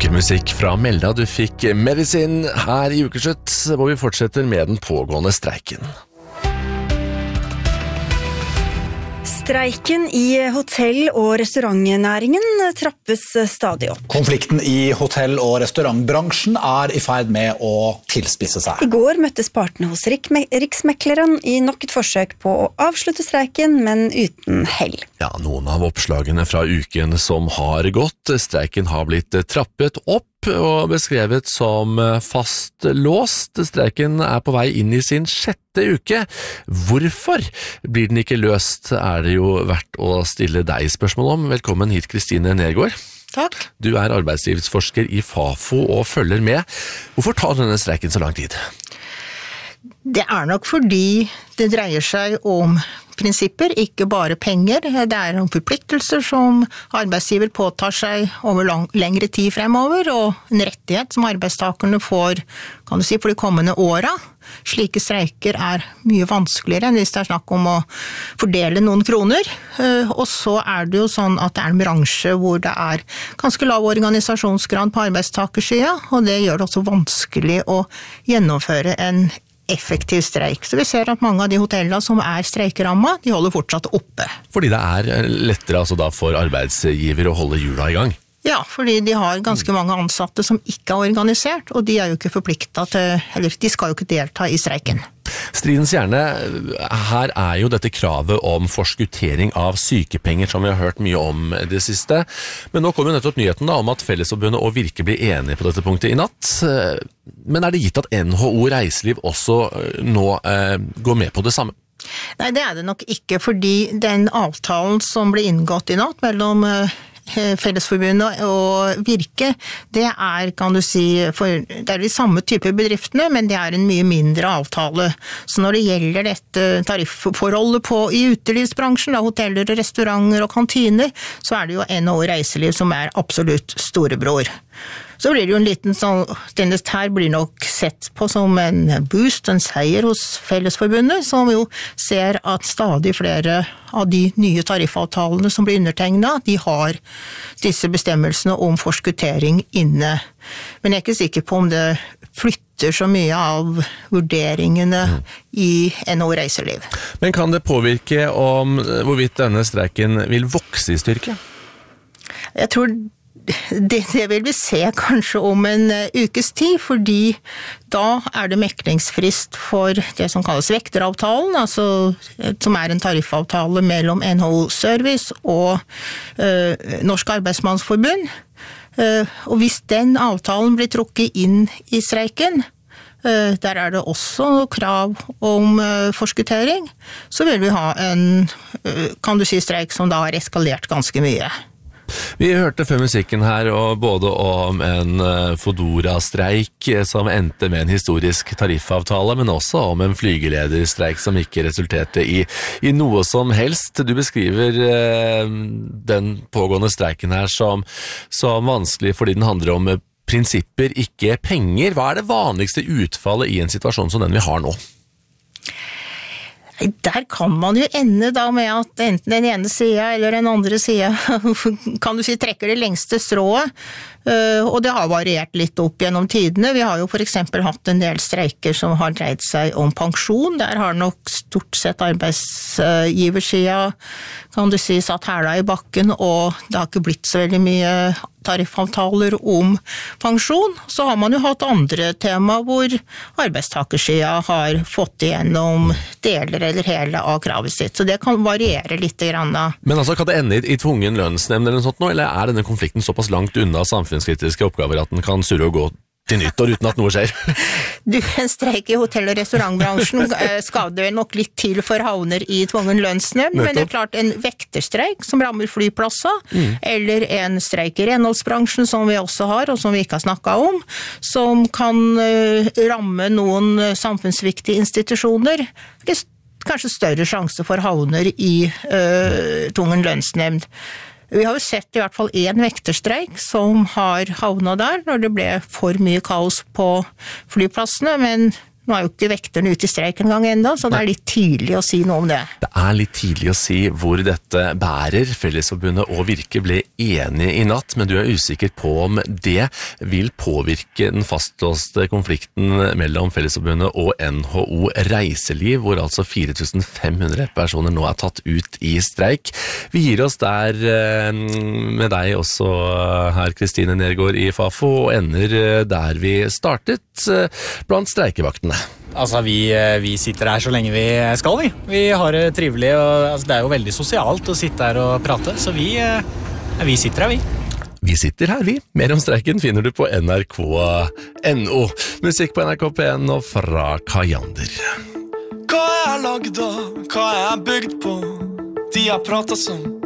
Musikk fra Melda. Du fikk Medisin her i Ukeslutt, hvor vi fortsetter med den pågående streiken. Streiken i hotell- og restaurantnæringen trappes stadig opp. Konflikten i hotell- og restaurantbransjen i ferd med å tilspisse seg. I går møttes partene hos Riksmekleren i nok et forsøk på å avslutte streiken, men uten hell. Ja, noen av oppslagene fra uken som har gått. Streiken har blitt trappet opp og beskrevet som fastlåst. Streiken på vei inn i sin 6. uke. Hvorfor blir den ikke løst, det jo verdt å stille deg spørsmål om. Velkommen hit, Kristine Nergård. Takk. Du arbeidslivsforsker i Fafo og følger med. Hvorfor tar denne streiken så lang tid? Det nok fordi det dreier seg om prinsipper, ikke bare penger. Det om forpliktelser som arbeidsgiver påtar seg over lengre tid fremover, og en rettighet som arbeidstakerne får, kan du si, for de kommende åra. Slike streiker mye vanskeligere enn hvis det snakk om å fordele noen kroner. Og så det jo sånn at det en bransje hvor det ganske lav organisasjonsgrad på arbeidstakersida, og det gjør det også vanskelig å gjennomføre en effektiv streik. Så vi ser at mange av de hotellene som streikeramma, de holder fortsatt oppe. Fordi det lettere altså da for arbeidsgiver å holde hjula i gang? Ja, fordi de har ganske mange ansatte som ikke organisert, og de jo ikke forpliktet til, eller de skal jo ikke delta i streiken. Stridens hjerne, her jo dette kravet om forskuttering av sykepenger som vi har hørt mye om det siste. Men nå kommer jo nettopp nyheten om at Fellesforbundet og Virke blir enige på dette punktet i natt. Men det gitt at NHO Reiseliv også nå går med på det samme? Nei, det det nok ikke, fordi den avtalen som ble inngått i natt mellom Fellesforbundet og Virke, det kan du si, det de samme type bedriftene, men det en mye mindre avtale. Så når det gjelder dette tarifforholdet i utelivsbransjen, da, hoteller, restauranter og kantiner, så det jo NHO Reiseliv som absolutt storebror. Så blir det jo en liten sånn, denne her blir nok sett på som en boost, en seier hos Fellesforbundet, som jo ser at stadig flere av de nye tariffavtalene som blir undertegnet, de har disse bestemmelsene om forskuttering inne. Men jeg ikke sikker på om det flytter så mye av vurderingene i NHO Reiseliv. Men kan det påvirke om hvorvidt denne streiken vil vokse i styrke? Jeg tror det vil vi se kanskje om en ukes tid, fordi da det meklingsfrist for det som kalles vekteravtalen, altså, som en tariffavtale mellom NHO Service og Norsk Arbeidsmannsforbund. Og hvis den avtalen blir trukket inn i streiken, der det også krav om forskuttering, så vil vi ha en, kan du si, streik som da har eskalert ganske mye. Vi hørte før musikken her og både om en Fodora-streik som endte med en historisk tariffavtale, men også om en flygelederstreik som ikke resulterte i noe som helst. Du beskriver den pågående streiken her som vanskelig fordi den handler om prinsipper, ikke penger. Hva det vanligste utfallet i en situasjon som den vi har nå? Der kan man jo ende da med at enten den ene siden eller den andre siden, kan du si, trekker det lengste strået, og det har variert litt opp gjennom tidene. Vi har jo for eksempel hatt en del streiker som har dreid seg om pensjon. Der har nok stort sett arbeidsgiversiden, kan du si, satt hæla i bakken, og det har ikke blitt så veldig mye tariffavtaler om pensjon. Så har man jo hatt andre tema hvor arbeidstakersiden har fått igjennom deler eller hele av kravet sitt. Så det kan variere litt grann. Men altså, kan det ende i tvungen lønnsnemnd eller noe sånt nå, eller denne konflikten såpass langt unna samfunnskritiske oppgaver at den kan surre og gå til nyttår uten at noe skjer? En streik i hotell- og restaurantbransjen skal det nok litt til for havner i tvungen lønnsnemnd, men det klart en vekterstreik som rammer flyplasser, eller en streik i renholdsbransjen som vi også har, og som vi ikke har snakket om, som kan ramme noen samfunnsviktige institusjoner. Det kanskje større sjanse for havner i tvungen lønnsnemnd. Vi har jo sett i hvert fall en vekterstreik som har havnet der når det ble for mye kaos på flyplassene, men Nå er jo ikke vekterne ute i streik en gang enda, så det litt tidlig å si noe om det. Det litt tidlig å si hvor dette bærer. Fellesforbundet og Virke ble enige i natt, men du usikker på om det vil påvirke den fastlåste konflikten mellom Fellesforbundet og NHO Reiseliv, hvor altså 4500 personer nå tatt ut i streik. Vi gir oss der med deg også her, Kristine Nergård i Fafo, og ender der vi startet, blant streikevaktene. Altså, vi sitter her så lenge vi skal, vi. Vi har det trivelig, og altså, det jo veldig sosialt å sitte her og prate, så vi sitter her, vi. Vi sitter her, vi. Mer om streiken finner du på nrk.no. Musikk på NRK P1 og fra Kajander. Hva jeg lagd av, hva jeg bygd på, de har pratet som